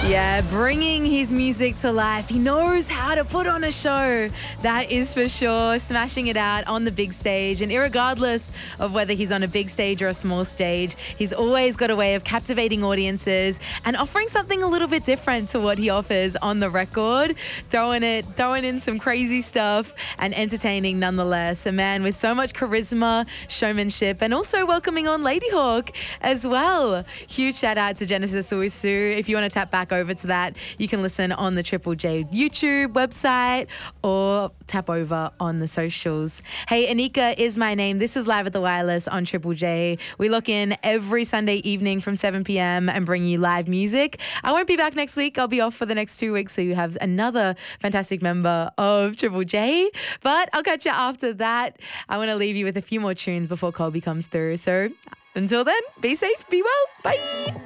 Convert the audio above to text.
Yeah, bringing his music to life. He knows how to put on a show. That is for sure. Smashing it out on the big stage. And irregardless of whether he's on a big stage or a small stage, he's always got a way of captivating audiences and offering something a little bit different to what he offers on the record. Throwing in some crazy stuff and entertaining nonetheless. A man with so much charisma, showmanship, and also welcoming on Ladyhawke as well. Huge shout out to Genesis Owusu. If you want to tap back over to that, you can listen on the Triple J YouTube website or tap over on the socials. Hey, Anika is my name. This is Live at the Wireless on Triple J. We look in every Sunday evening from 7 p.m. and bring you live music. I won't be back next week. I'll be off for the next 2 weeks, so you have another fantastic member of Triple J. But I'll catch you after that. I want to leave you with a few more tunes before Colby comes through. So until then, be safe, be well. Bye.